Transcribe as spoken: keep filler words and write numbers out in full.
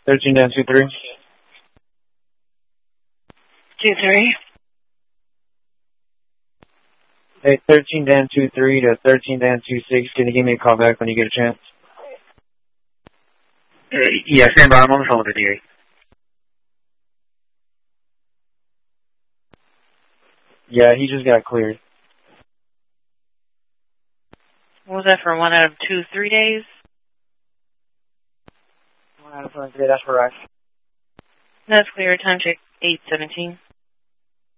thirteen down two three. two three. Hey, thirteen down two three to thirteen down two six. Can you give me a call back when you get a chance? Uh, yeah, stand by. I'm on the phone with the D A. Yeah, he just got cleared. What was that for one out of two, three days? One out of three, that's correct. That's clear. Time check eight seventeen.